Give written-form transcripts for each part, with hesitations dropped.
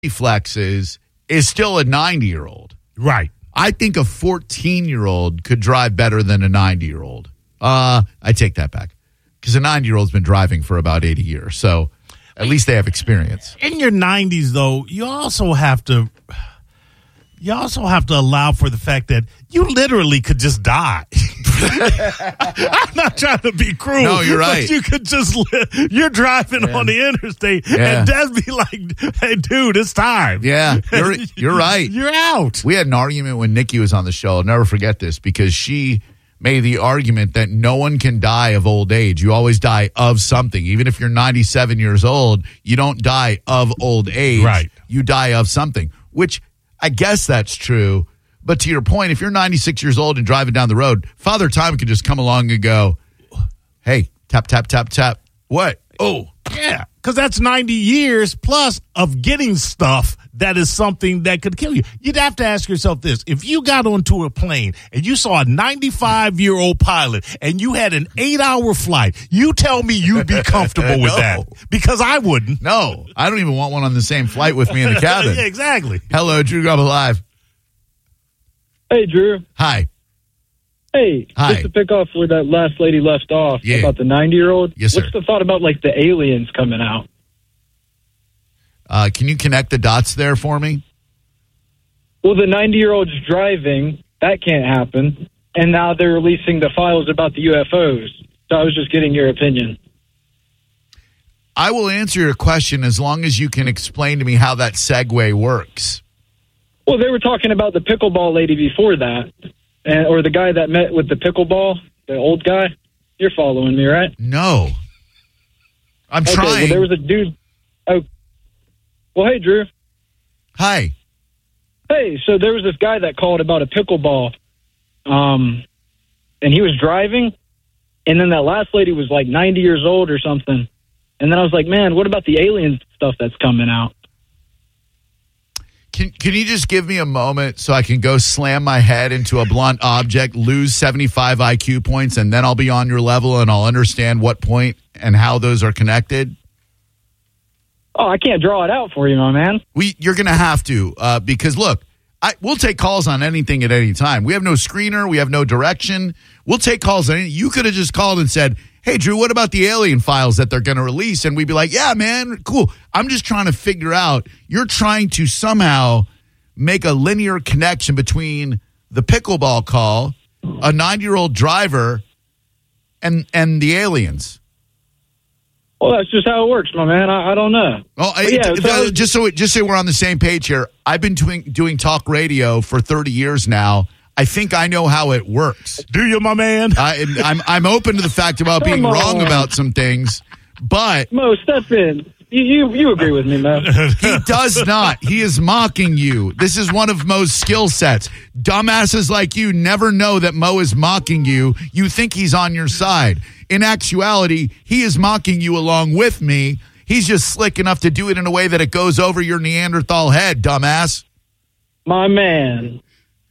flexes is still a 90-year-old. Right. I think a 14-year-old could drive better than a 90-year-old. I take that back because a 90-year-old's been driving for about 80 years, so at least they have experience. In your 90s, though, you also have to allow for the fact that you literally could just die. I'm not trying to be cruel. No, you're right. But you could just you're driving on the interstate and Dad be like, "Hey, dude, it's time." Yeah, you're right. You're out. We had an argument when Nikki was on the show. I'll never forget this because she made the argument that no one can die of old age. You always die of something. Even if you're 97 years old, you don't die of old age. Right. You die of something, which I guess that's true. But to your point, if you're 96 years old and driving down the road, Father Time could just come along and go, hey, tap, tap, tap, tap. What? Oh, yeah, because that's 90 years plus of getting stuff that is something that could kill you. You'd have to ask yourself this. If you got onto a plane and you saw a 95-year-old pilot and you had an 8-hour flight, you tell me you'd be comfortable with that. Because I wouldn't. No, I don't even want one on the same flight with me in the cabin. Yeah, exactly. Hello, Drew Garbo Live. Hey, Drew. Hi. Hey, Hi. Just to pick off where that last lady left off about the 90-year-old. Yes, sir. What's the thought about, like, the aliens coming out? Can you connect the dots there for me? Well, the 90-year-old's driving. That can't happen. And now they're releasing the files about the UFOs. So I was just getting your opinion. I will answer your question as long as you can explain to me how that segue works. Well, they were talking about the pickleball lady before that. Or the guy that met with the pickleball, the old guy. You're following me, right? No. I'm okay, trying. Well, there was a dude. Oh, well, hey, Drew. Hi. Hey, so there was this guy that called about a pickleball, and he was driving, and then that last lady was like 90 years old or something. And then I was like, man, what about the alien stuff that's coming out? Can you just give me a moment so I can go slam my head into a blunt object, lose 75 IQ points, and then I'll be on your level and I'll understand what point and how those are connected? Oh, I can't draw it out for you, my man. You're going to have to because, look, we'll take calls on anything at any time. We have no screener. We have no direction. We'll take calls on anything. You could have just called and said, hey, Drew, what about the alien files that they're going to release? And we'd be like, yeah, man, cool. I'm just trying to figure out, you're trying to somehow make a linear connection between the pickleball call, a 90-year-old driver, and the aliens. Well, that's just how it works, my man. I don't know. Oh, just so we're on the same page here, I've been doing talk radio for 30 years now. I think I know how it works. Do you, my man? I'm open to the fact about being wrong about some things, but Mo, step in. You agree with me, Mo? He does not. He is mocking you. This is one of Mo's skill sets. Dumbasses like you never know that Mo is mocking you. You think he's on your side. In actuality, he is mocking you along with me. He's just slick enough to do it in a way that it goes over your Neanderthal head, dumbass. My man.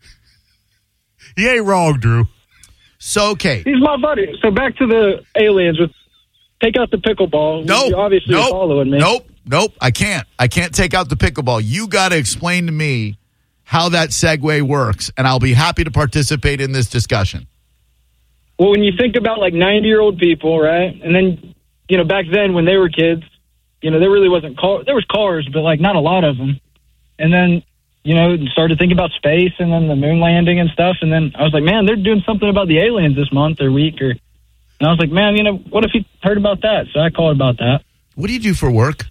He ain't wrong, Drew. So, okay. He's my buddy. So back to the aliens. Take out the pickleball. Nope. You obviously are following me. Nope. I can't take out the pickleball. You got to explain to me how that segue works, and I'll be happy to participate in this discussion. Well, when you think about like 90-year-old people, right? And then, back then when they were kids, there really wasn't cars. There was cars, but like not a lot of them. And then, started thinking about space and then the moon landing and stuff. And then I was like, man, they're doing something about the aliens this month or week. And I was like, man, what if you heard about that? So I called about that. What do you do for work?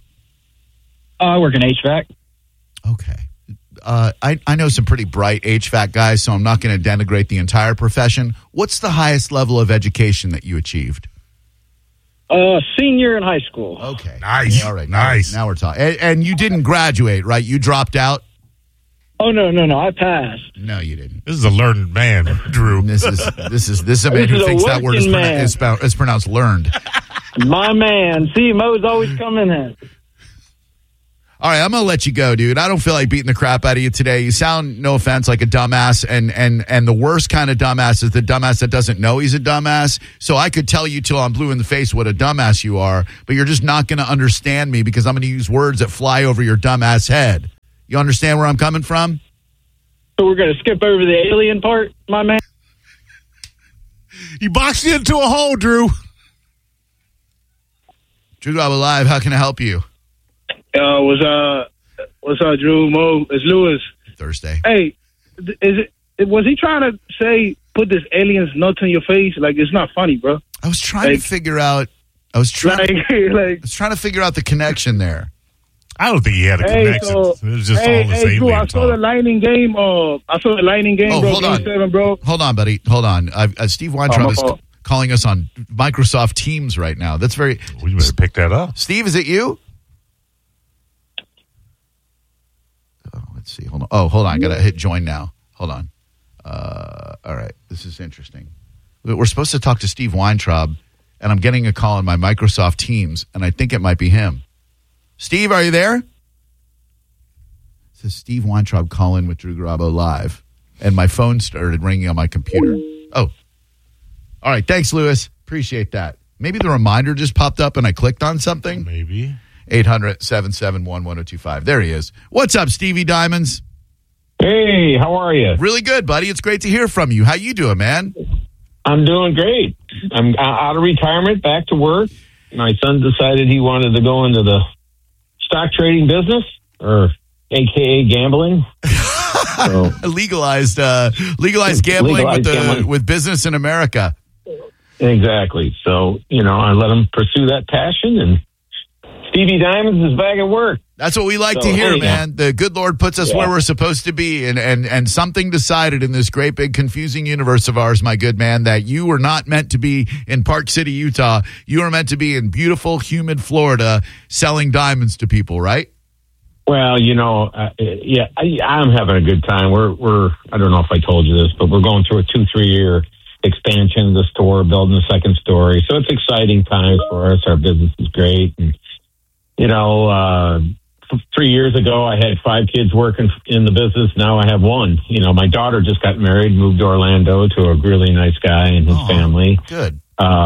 I work in HVAC. Okay. I know some pretty bright HVAC guys, so I'm not going to denigrate the entire profession. What's the highest level of education that you achieved? Senior in high school. Okay. Nice. All right. Nice. Now we're talking. And you didn't graduate, right? You dropped out? Oh, no. I passed. No, you didn't. This is a learned man, Drew. This is a man who thinks that word is pronounced learned. My man. See, Mo's always coming in. All right, I'm going to let you go, dude. I don't feel like beating the crap out of you today. You sound, no offense, like a dumbass, and the worst kind of dumbass is the dumbass that doesn't know he's a dumbass. So I could tell you till I'm blue in the face what a dumbass you are, but you're just not going to understand me because I'm going to use words that fly over your dumbass head. You understand where I'm coming from? So we're going to skip over the alien part, my man? He boxed you into a hole, Drew. Drew Garabo Live, how can I help you? What's up, Drew? Mo, it's Lewis. Thursday. Hey, was he trying to say put this alien's nuts in your face? Like, it's not funny, bro. I was trying to figure out. I was trying to figure out the connection there. I don't think he had a connection. It was just all the same. Drew, I saw the Lightning game. Bro. Hold on. Game 7, bro. Hold on, buddy. Hold on. Steve Weintraub is calling us on Microsoft Teams right now. That's very. We better pick that up. Steve, is it you? Oh, let's see. Hold on. Oh, hold on. I got to hit join now. Hold on. All right. This is interesting. We're supposed to talk to Steve Weintraub, and I'm getting a call on my Microsoft Teams, and I think it might be him. Steve, are you there? It says Steve Weintraub calling with Drew Garabo Live, and my phone started ringing on my computer. Oh. All right. Thanks, Lewis. Appreciate that. Maybe the reminder just popped up and I clicked on something. Maybe. 800-771-1025. There he is. What's up, Stevie Diamonds? Hey, how are you? Really good, buddy. It's great to hear from you. How you doing, man? I'm doing great. I'm out of retirement, back to work. My son decided he wanted to go into the stock trading business, or AKA gambling. So, legalized gambling with business in America. Exactly. So, I let him pursue that passion, and Stevie Diamonds is back at work. That's what we like to hear, man. The good Lord puts us where we're supposed to be, and something decided in this great, big, confusing universe of ours, my good man, that you were not meant to be in Park City, Utah. You were meant to be in beautiful, humid Florida selling diamonds to people, right? Well, I'm having a good time. We're I don't know if I told you this, but we're going through a 2-3 year expansion of the store, building a second story. So it's exciting times for us. Our business is great. And, 3 years ago, I had 5 kids working in the business. Now I have 1. My daughter just got married, moved to Orlando to a really nice guy and his family. Good.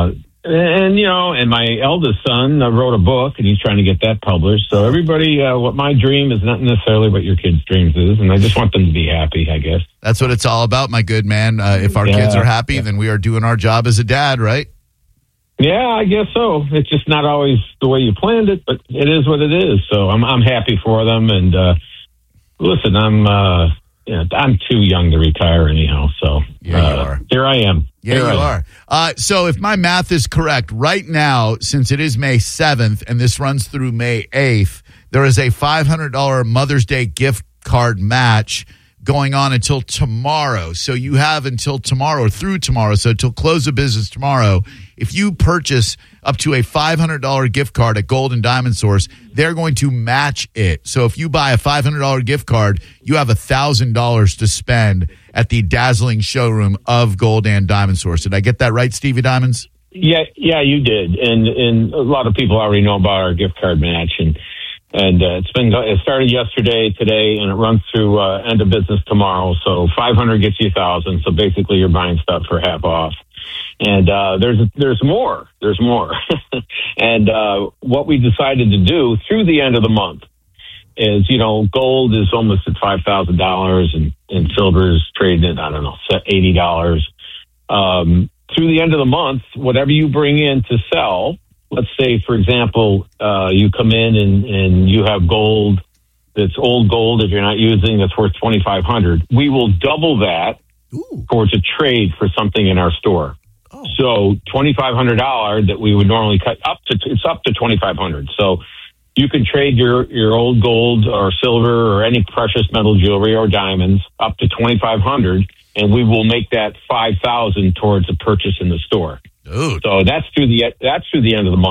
And my eldest son wrote a book, and he's trying to get that published. So everybody, what my dream is not necessarily what your kids' dreams is, and I just want them to be happy, I guess. That's what it's all about, my good man. If our kids are happy, then we are doing our job as a dad, right? Yeah, I guess so. It's just not always the way you planned it, but it is what it is. So I'm happy for them. And listen, I'm too young to retire anyhow. So you are. Here I am. Yeah, you are. So if my math is correct, right now, since it is May 7th and this runs through May 8th, there is a $500 Mother's Day gift card match going on until tomorrow. So you have until tomorrow or through tomorrow. So till close of business tomorrow, if you purchase up to a $500 gift card at Gold and Diamond Source, they're going to match it. So if you buy a $500 gift card, you have $1,000 to spend at the dazzling showroom of Gold and Diamond Source. Did I get that right, Stevie Diamonds? Yeah, you did. And a lot of people already know about our gift card match. And it started yesterday, today, and it runs through end of business tomorrow. So 500 gets you 1,000. So basically, you're buying stuff for half off. And there's more. There's more. And what we decided to do through the end of the month is, gold is almost at $5,000, and silver is trading at $80. Through the end of the month, whatever you bring in to sell. Let's say, for example, you come in and you have gold that's old gold that you're not using that's worth $2,500. We will double that towards a trade for something in our store. Oh. So $2,500 that we would normally cut it's up to $2,500. So you can trade your old gold or silver or any precious metal jewelry or diamonds up to $2,500, and we will make that $5,000 towards a purchase in the store. Dude. So that's through the end of the month.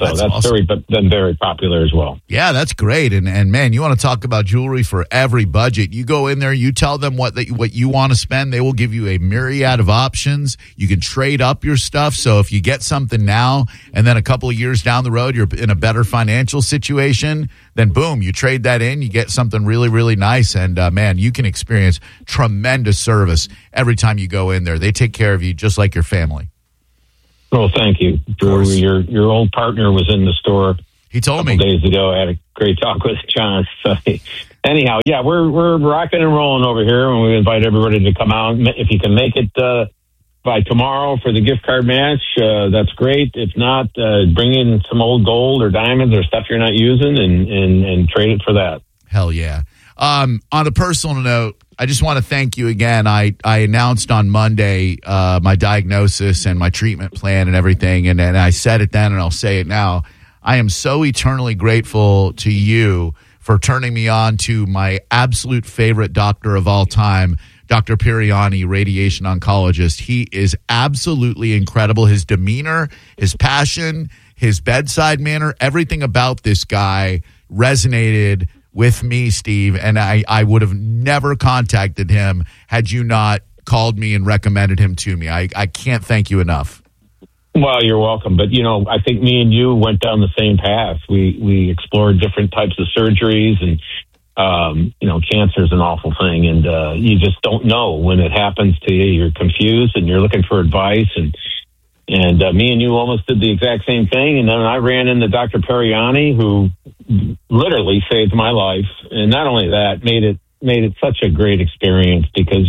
So that's awesome. been very popular as well. Yeah, that's great. And man, you want to talk about jewelry for every budget. You go in there, you tell them what you want to spend. They will give you a myriad of options. You can trade up your stuff. So if you get something now and then a couple of years down the road, you're in a better financial situation, then boom, you trade that in, you get something really, really nice. And man, you can experience tremendous service every time you go in there. They take care of you just like your family. Well, thank you, Drew. Your old partner was in the store. He told me a couple days ago. I had a great talk with John. So, anyhow, yeah, we're rocking and rolling over here, and we invite everybody to come out. If you can make it by tomorrow for the gift card match, that's great. If not, bring in some old gold or diamonds or stuff you're not using, and trade it for that. Hell yeah. On a personal note, I just want to thank you again. I announced on Monday my diagnosis and my treatment plan and everything, and I said it then and I'll say it now. I am so eternally grateful to you for turning me on to my absolute favorite doctor of all time, Dr. Piriani, radiation oncologist. He is absolutely incredible. His demeanor, his passion, his bedside manner, everything about this guy resonated with me, Steve, and I would have never contacted him had you not called me and recommended him to me. I can't thank you enough. Well, you're welcome. But, I think me and you went down the same path. We explored different types of surgeries, and, cancer is an awful thing, and you just don't know when it happens to you. You're confused, and you're looking for advice, and me and you almost did the exact same thing. And then I ran into Dr. Piriani, who literally saved my life. And not only that, made it such a great experience because,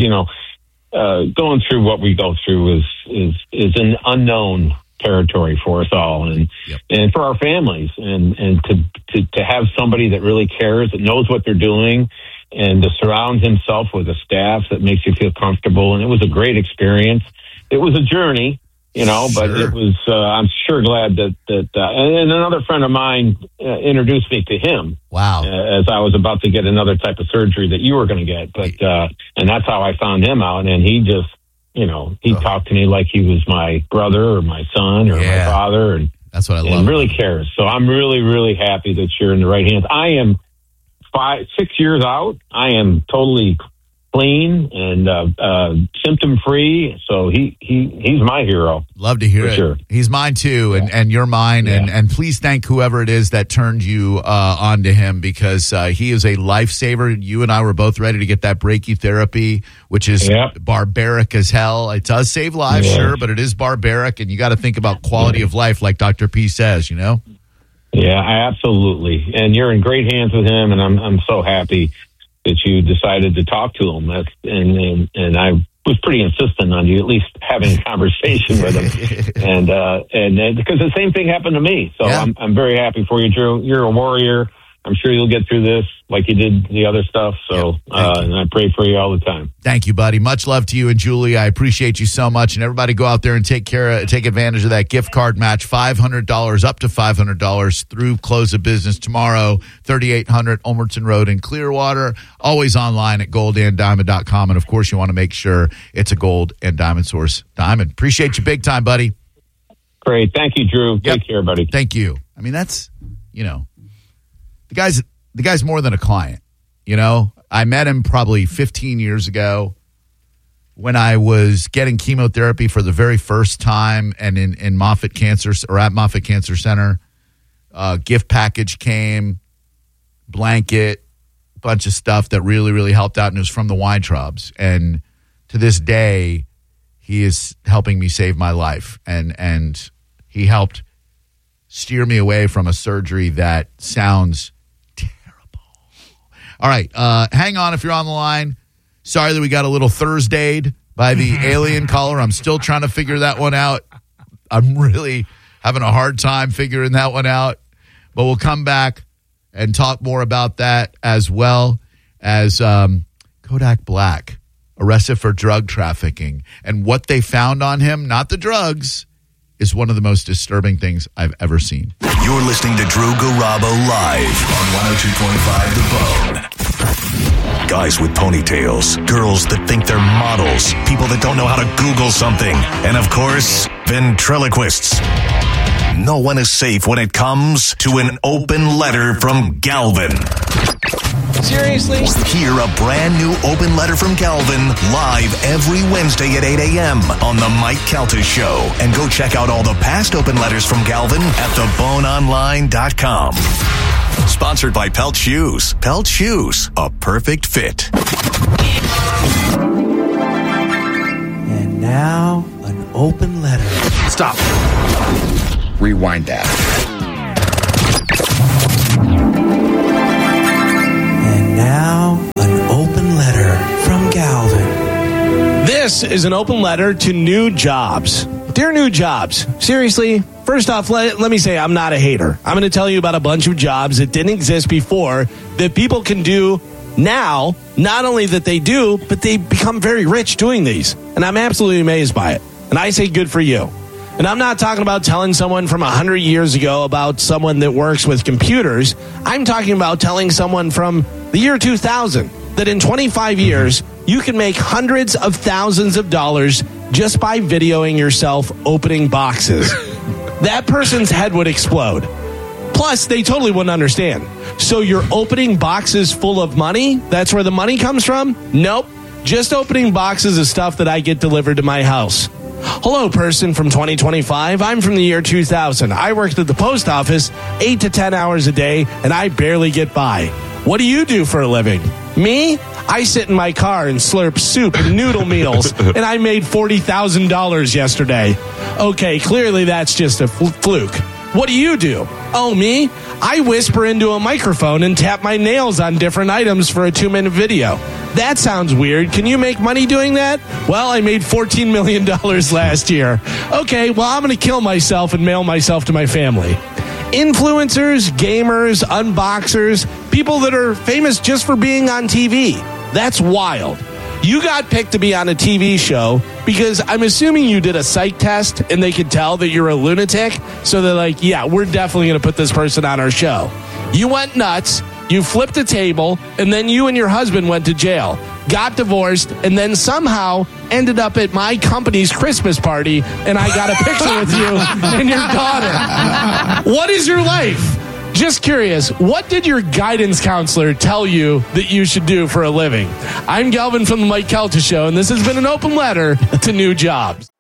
going through what we go through is an unknown territory for us all and for our families. And to have somebody that really cares, that knows what they're doing, and to surround himself with a staff that makes you feel comfortable. And it was a great experience. It was a journey. But it was, I'm sure glad that and another friend of mine introduced me to him. Wow. As I was about to get another type of surgery that you were going to get. But, and that's how I found him out. And he just, he talked to me like he was my brother or my son or my father. And that's what I love. And really cares. So I'm really, really happy that you're in the right hands. I am 6 years out. I am totally clean and symptom free, so he's my hero. Love to hear it. Sure. He's mine too, and you're mine. Yeah. And please thank whoever it is that turned you onto him, because he is a lifesaver. You and I were both ready to get that brachytherapy, which is barbaric as hell. It does save lives, sure, but it is barbaric, and you got to think about quality of life, like Dr. P says. Yeah, absolutely. And you're in great hands with him, and I'm so happy that you decided to talk to him. And I was pretty insistent on you at least having a conversation with him. And because the same thing happened to me. So I'm very happy for you, Drew. You're a warrior. I'm sure you'll get through this like you did the other stuff. So, and I pray for you all the time. Thank you, buddy. Much love to you and Julie. I appreciate you so much. And everybody go out there and take advantage of that gift card match. $500, up to $500 through close of business tomorrow. 3800 Ulmerton Road in Clearwater. Always online at goldanddiamond.com. And of course, you want to make sure it's a Gold and Diamond Source diamond. Appreciate you big time, buddy. Great. Thank you, Drew. Take care, buddy. Thank you. I mean, that's, the guy's more than a client. I met him probably 15 years ago when I was getting chemotherapy for the very first time, and in Moffitt Cancer, or at Moffitt Cancer Center. Gift package came, blanket, bunch of stuff that really, really helped out, and it was from the Weintraubs. And to this day, he is helping me save my life, and he helped steer me away from a surgery that sounds all right, hang on if you're on the line. Sorry that we got a little Thursdayed by the alien caller. I'm still trying to figure that one out. I'm really having a hard time figuring that one out. But we'll come back and talk more about that, as well as Kodak Black arrested for drug trafficking. And what they found on him, not the drugs, is one of the most disturbing things I've ever seen. You're listening to Drew Garabo live on 102.5 The Bone. Guys with ponytails, girls that think they're models, people that don't know how to Google something, and of course, ventriloquists. No one is safe when it comes to an open letter from Galvin. Seriously? Hear a brand new open letter from Galvin live every Wednesday at 8 a.m. on The Mike Calta Show. And go check out all the past open letters from Galvin at theboneonline.com. Sponsored by Pelt Shoes. Pelt Shoes, a perfect fit. And now, an open letter. Stop. Rewind that. And now, an open letter from Galvin. This is an open letter to new jobs. Dear new jobs, seriously, first off, let me say I'm not a hater. I'm going to tell you about a bunch of jobs that didn't exist before that people can do now. Not only that they do, but they become very rich doing these. And I'm absolutely amazed by it. And I say good for you. And I'm not talking about telling someone from 100 years ago about someone that works with computers. I'm talking about telling someone from the year 2000 that in 25 years, you can make hundreds of thousands of dollars just by videoing yourself opening boxes. That person's head would explode. Plus, they totally wouldn't understand. So you're opening boxes full of money? That's where the money comes from? Nope. Just opening boxes of stuff that I get delivered to my house. Hello, person from 2025. I'm from the year 2000. I worked at the post office 8 to 10 hours a day, and I barely get by. What do you do for a living? Me? I sit in my car and slurp soup and noodle meals, and I made $40,000 yesterday. Okay, clearly that's just a fluke. What do you do? Oh, me? I whisper into a microphone and tap my nails on different items for a 2-minute video. That sounds weird. Can you make money doing that? Well, I made $14 million last year. Okay, well, I'm going to kill myself and mail myself to my family. Influencers, gamers, unboxers, people that are famous just for being on TV. That's wild. You got picked to be on a TV show because I'm assuming you did a psych test and they could tell that you're a lunatic. So they're like, yeah, we're definitely going to put this person on our show. You went nuts. You flipped a table, and then you and your husband went to jail, got divorced, and then somehow ended up at my company's Christmas party, and I got a picture with you and your daughter. What is your life? Just curious, what did your guidance counselor tell you that you should do for a living? I'm Galvin from the Mike Calta Show, and this has been an open letter to new jobs.